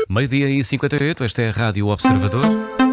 Meio-dia e 58, esta é a Rádio Observador.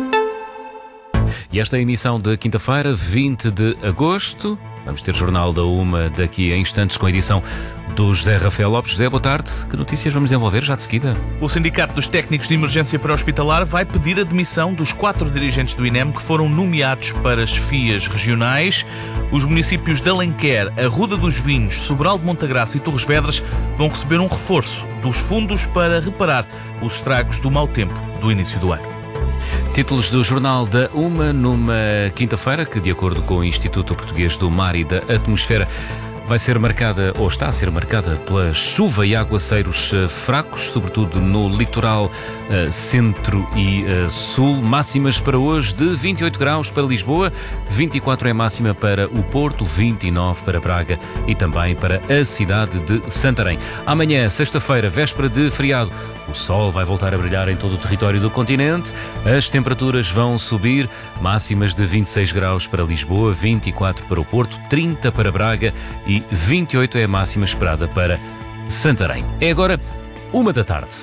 E esta é a emissão de quinta-feira, 20 de agosto. Vamos ter Jornal da Uma daqui a instantes com a edição do José Rafael Lopes. José, boa tarde. Que notícias vamos desenvolver já de seguida? O Sindicato dos Técnicos de Emergência Pré-Hospitalar vai pedir a demissão dos 4 dirigentes do INEM que foram nomeados para chefias regionais. Os municípios de Alenquer, Arruda dos Vinhos, Sobral de Montagraça e Torres Vedras vão receber um reforço dos fundos para reparar os estragos do mau tempo do início do ano. Títulos do Jornal da Uma numa quinta-feira que, de acordo com o Instituto Português do Mar e da Atmosfera, vai ser marcada, ou está a ser marcada, pela chuva e aguaceiros fracos, sobretudo no litoral centro e sul. Máximas para hoje de 28 graus para Lisboa, 24 é máxima para o Porto, 29 para Braga e também para a cidade de Santarém. Amanhã, sexta-feira, véspera de feriado, o sol vai voltar a brilhar em todo o território do continente. As temperaturas vão subir, máximas de 26 graus para Lisboa, 24 para o Porto, 30 para Braga e 28 é a máxima esperada para Santarém. É agora 1 da tarde.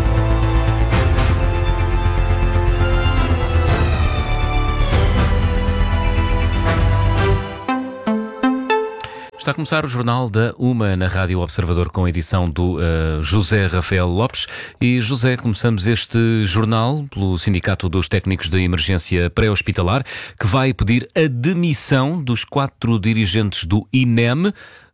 Está a começar o Jornal da Uma na Rádio Observador com a edição do José Rafael Lopes. E, José, começamos este jornal pelo Sindicato dos Técnicos de Emergência Pré-Hospitalar, que vai pedir a demissão dos 4 dirigentes do INEM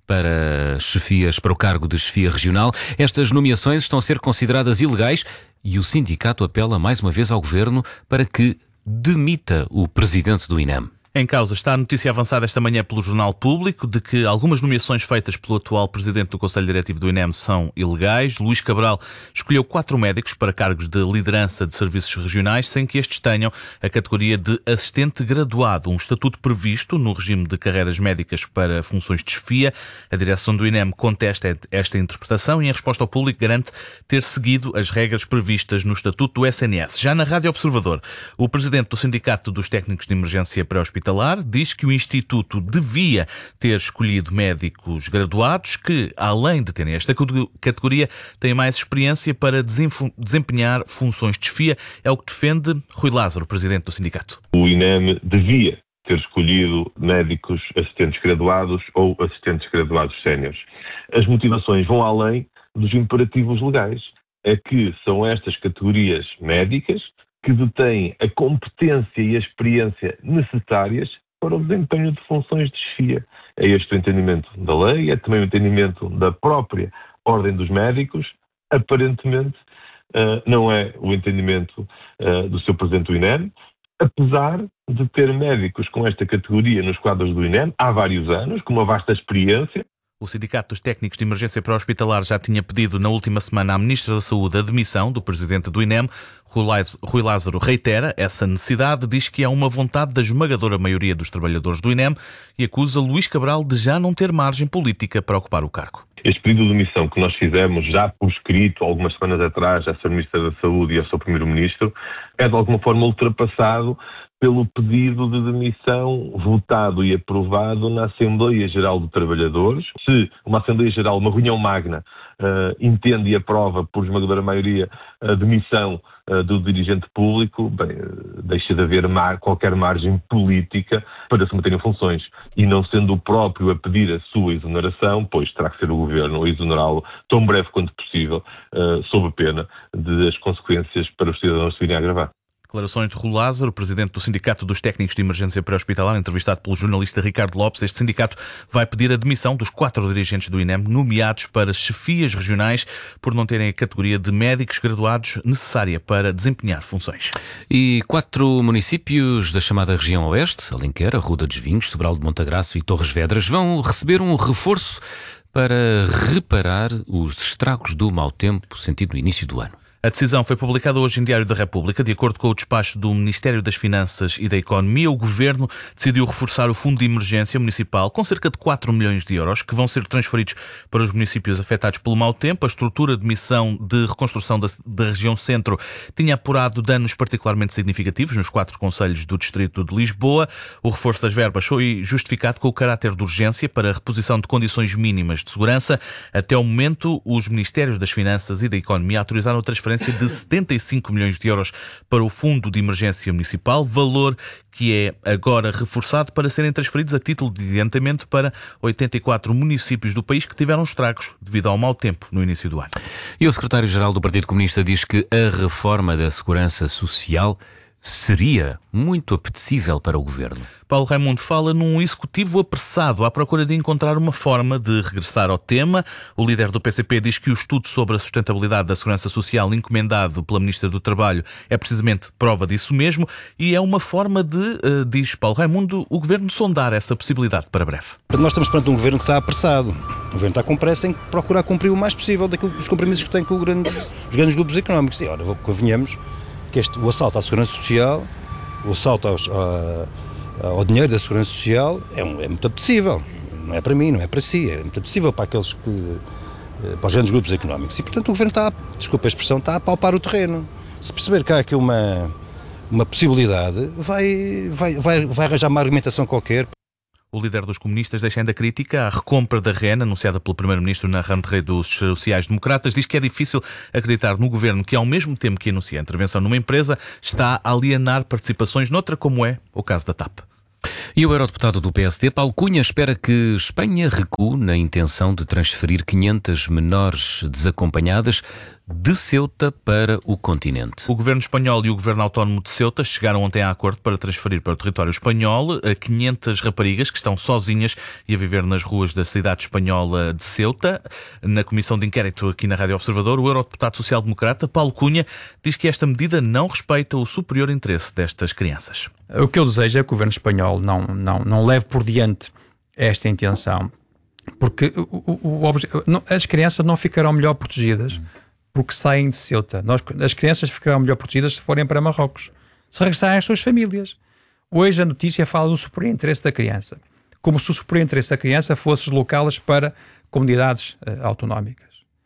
para chefias, para o cargo de chefia regional. Estas nomeações estão a ser consideradas ilegais e o sindicato apela mais uma vez ao Governo para que demita o presidente do INEM. Em causa está a notícia avançada esta manhã pelo Jornal Público de que algumas nomeações feitas pelo atual presidente do Conselho Diretivo do INEM são ilegais. Luís Cabral escolheu 4 médicos para cargos de liderança de serviços regionais sem que estes tenham a categoria de assistente graduado, um estatuto previsto no regime de carreiras médicas para funções de chefia. A direção do INEM contesta esta interpretação e, em resposta ao público, garante ter seguido as regras previstas no estatuto do SNS. Já na Rádio Observador, o presidente do Sindicato dos Técnicos de Emergência Pré-Hospitalar diz que o Instituto devia ter escolhido médicos graduados que, além de terem esta categoria, têm mais experiência para desempenhar funções de chefia. É o que defende Rui Lázaro, presidente do sindicato. O INEM devia ter escolhido médicos assistentes graduados ou assistentes graduados séniores. As motivações vão além dos imperativos legais. É que são estas categorias médicas que detêm a competência e a experiência necessárias para o desempenho de funções de chefia. É este o entendimento da lei, é também o entendimento da própria Ordem dos Médicos. Aparentemente, não é o entendimento do seu presidente do INEM, apesar de ter médicos com esta categoria nos quadros do INEM há vários anos, com uma vasta experiência. O Sindicato dos Técnicos de Emergência Pré-Hospitalar já tinha pedido na última semana à Ministra da Saúde a demissão do presidente do INEM. Rui Lázaro reitera essa necessidade, diz que há uma vontade da esmagadora maioria dos trabalhadores do INEM e acusa Luís Cabral de já não ter margem política para ocupar o cargo. Este pedido de demissão que nós fizemos já por escrito algumas semanas atrás à Sra. Ministra da Saúde e ao Sr. Primeiro-Ministro é de alguma forma ultrapassado pelo pedido de demissão votado e aprovado na Assembleia Geral de Trabalhadores. Se uma Assembleia Geral, uma reunião magna, entende e aprova por esmagadora maioria a demissão do dirigente público, bem, deixa de haver qualquer margem política para se manterem funções. E não sendo o próprio a pedir a sua exoneração, pois terá que ser o Governo a exonerá-lo tão breve quanto possível, sob pena de as consequências para os cidadãos se virem a agravar. Declarações de Rui Lázaro, presidente do Sindicato dos Técnicos de Emergência Pré-Hospitalar, entrevistado pelo jornalista Ricardo Lopes. Este sindicato vai pedir a demissão dos 4 dirigentes do INEM nomeados para chefias regionais por não terem a categoria de médicos graduados necessária para desempenhar funções. E 4 municípios da chamada região Oeste, Alenquer, Arruda dos Vinhos, Sobral de Montagraça e Torres Vedras, vão receber um reforço para reparar os estragos do mau tempo sentido no início do ano. A decisão foi publicada hoje em Diário da República. De acordo com o despacho do Ministério das Finanças e da Economia, o Governo decidiu reforçar o Fundo de Emergência Municipal com cerca de 4 milhões de euros, que vão ser transferidos para os municípios afetados pelo mau tempo. A estrutura de missão de reconstrução da região centro tinha apurado danos particularmente significativos nos 4 concelhos do distrito de Lisboa. O reforço das verbas foi justificado com o caráter de urgência para a reposição de condições mínimas de segurança. Até o momento, os Ministérios das Finanças e da Economia autorizaram a transferência transferência de 75 milhões de euros para o Fundo de Emergência Municipal, valor que é agora reforçado para serem transferidos a título de adiantamento para 84 municípios do país que tiveram estragos devido ao mau tempo no início do ano. E o secretário-geral do Partido Comunista diz que a reforma da Segurança Social seria muito apetecível para o Governo. Paulo Raimundo fala num executivo apressado à procura de encontrar uma forma de regressar ao tema. O líder do PCP diz que o estudo sobre a sustentabilidade da segurança social encomendado pela Ministra do Trabalho é precisamente prova disso mesmo e é uma forma de, diz Paulo Raimundo, o Governo sondar essa possibilidade para breve. Nós estamos perante um Governo que está apressado. O Governo está com pressa, tem que procurar cumprir o mais possível dos compromissos que tem com os grandes grupos económicos. E ora, convenhamos que o assalto à segurança social, o assalto ao dinheiro da segurança social é muito apetecível. Não é para mim, não é para si, é muito apetecível para para os grandes grupos económicos. E, portanto, o Governo desculpa a expressão, está a palpar o terreno. Se perceber que há aqui uma possibilidade, vai arranjar uma argumentação qualquer. O líder dos comunistas deixa ainda crítica à recompra da REN, anunciada pelo primeiro-ministro na rentrée dos sociais-democratas. Diz que é difícil acreditar no governo que, ao mesmo tempo que anuncia a intervenção numa empresa, está a alienar participações noutra, como é o caso da TAP. E o eurodeputado do PSD, Paulo Cunha, espera que Espanha recue na intenção de transferir 500 menores desacompanhadas de Ceuta para o continente. O governo espanhol e o governo autónomo de Ceuta chegaram ontem a acordo para transferir para o território espanhol a 500 raparigas que estão sozinhas e a viver nas ruas da cidade espanhola de Ceuta. Na comissão de inquérito aqui na Rádio Observador, o eurodeputado social-democrata Paulo Cunha diz que esta medida não respeita o superior interesse destas crianças. O que eu desejo é que o governo espanhol não leve por diante esta intenção, porque as crianças não ficarão melhor protegidas porque saem de Ceuta. As crianças ficarão melhor protegidas se forem para Marrocos, se regressarem às suas famílias. Hoje a notícia fala do superior interesse da criança, como se o superior interesse da criança fosse deslocá-las para comunidades autonómicas.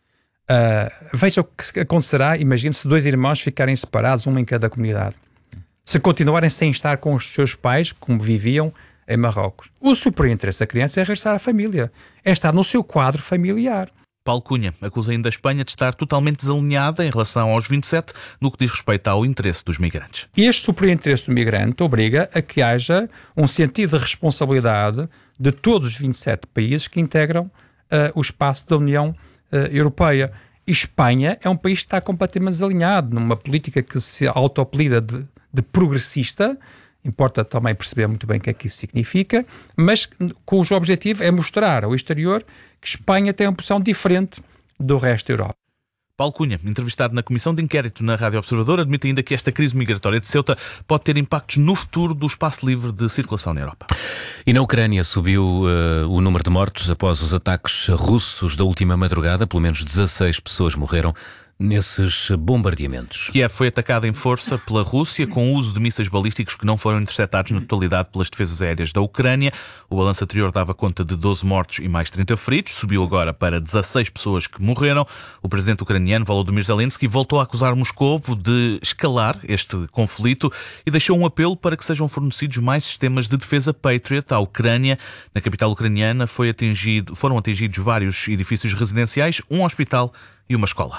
Veja o que acontecerá, imagine-se 2 irmãos ficarem separados, um em cada comunidade. Se continuarem sem estar com os seus pais, como viviam em Marrocos. O superior interesse da criança é regressar à família, é estar no seu quadro familiar. Paulo Cunha acusa ainda a Espanha de estar totalmente desalinhada em relação aos 27 no que diz respeito ao interesse dos migrantes. Este superior interesse do migrante obriga a que haja um sentido de responsabilidade de todos os 27 países que integram o espaço da União Europeia. E Espanha é um país que está completamente desalinhado numa política que se auto-apelida de progressista. Importa também perceber muito bem o que é que isso significa, mas cujo objetivo é mostrar ao exterior que Espanha tem uma posição diferente do resto da Europa. Paulo Cunha, entrevistado na Comissão de Inquérito na Rádio Observador, admite ainda que esta crise migratória de Ceuta pode ter impactos no futuro do espaço livre de circulação na Europa. E na Ucrânia subiu o número de mortos após os ataques russos da última madrugada. Pelo menos 16 pessoas morreram nesses bombardeamentos. Kiev foi atacada em força pela Rússia com o uso de mísseis balísticos que não foram interceptados na totalidade pelas defesas aéreas da Ucrânia. O balanço anterior dava conta de 12 mortos e mais 30 feridos. Subiu agora para 16 pessoas que morreram. O presidente ucraniano, Volodymyr Zelensky, voltou a acusar Moscovo de escalar este conflito e deixou um apelo para que sejam fornecidos mais sistemas de defesa Patriot à Ucrânia. Na capital ucraniana foram atingidos vários edifícios residenciais, um hospital e uma escola.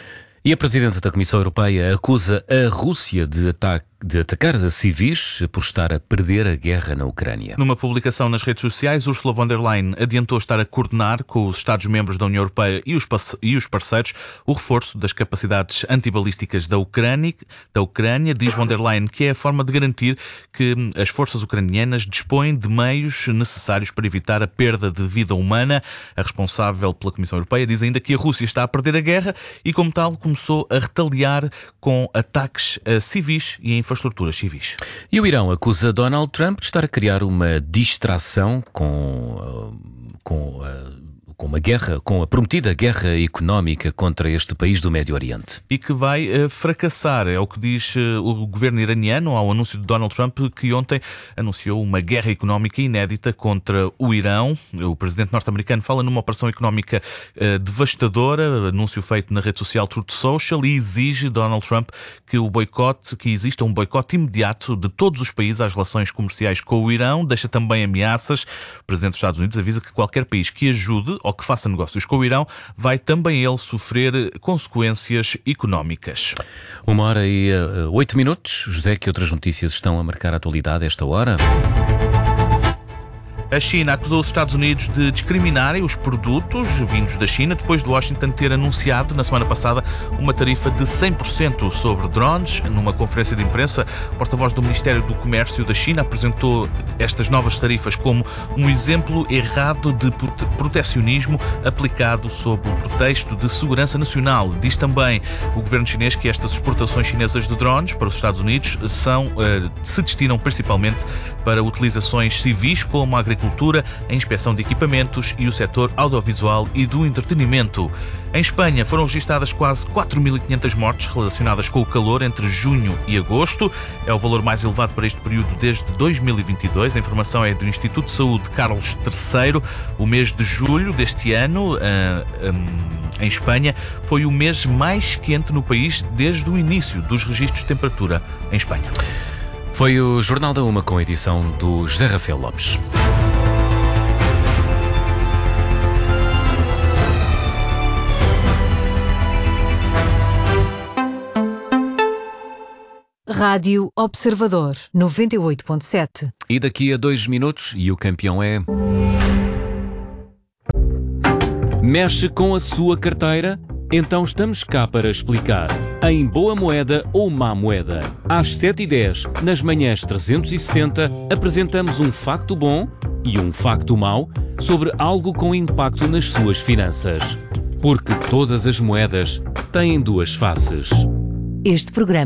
E a Presidente da Comissão Europeia acusa a Rússia de atacar a civis por estar a perder a guerra na Ucrânia. Numa publicação nas redes sociais, Ursula von der Leyen adiantou estar a coordenar com os Estados-membros da União Europeia e os parceiros o reforço das capacidades antibalísticas da Ucrânia. Diz von der Leyen que é a forma de garantir que as forças ucranianas dispõem de meios necessários para evitar a perda de vida humana. A responsável pela Comissão Europeia diz ainda que a Rússia está a perder a guerra e, como tal, começou a retaliar com ataques a civis e a infraestruturas civis. E o Irão acusa Donald Trump de estar a criar uma distração com a prometida guerra económica contra este país do Médio Oriente. E que vai fracassar, é o que diz o governo iraniano ao anúncio de Donald Trump, que ontem anunciou uma guerra económica inédita contra o Irão. O presidente norte-americano fala numa operação económica devastadora, anúncio feito na rede social Truth Social, e exige Donald Trump que exista um boicote imediato de todos os países às relações comerciais com o Irão. Deixa também ameaças. O presidente dos Estados Unidos avisa que qualquer país que ajude ou que faça negócios com o Irão vai também ele sofrer consequências económicas. 1h08. José, que outras notícias estão a marcar a atualidade a esta hora? A China acusou os Estados Unidos de discriminarem os produtos vindos da China depois de Washington ter anunciado na semana passada uma tarifa de 100% sobre drones. Numa conferência de imprensa, o porta-voz do Ministério do Comércio da China apresentou estas novas tarifas como um exemplo errado de protecionismo aplicado sob o pretexto de segurança nacional. Diz também o governo chinês que estas exportações chinesas de drones para os Estados Unidos se destinam principalmente para utilizações civis como a agricultura, a inspeção de equipamentos e o setor audiovisual e do entretenimento. Em Espanha foram registadas quase 4.500 mortes relacionadas com o calor entre junho e agosto. É o valor mais elevado para este período desde 2022. A informação é do Instituto de Saúde Carlos III. O mês de julho deste ano, em Espanha, foi o mês mais quente no país desde o início dos registros de temperatura em Espanha. Foi o Jornal da Uma com a edição do José Rafael Lopes. Rádio Observador 98.7. E daqui a 2 minutos, e o campeão é... Mexe com a sua carteira? Então estamos cá para explicar. Em boa moeda ou má moeda. Às 7h10, nas manhãs 360, apresentamos um facto bom e um facto mau sobre algo com impacto nas suas finanças. Porque todas as moedas têm duas faces. Este programa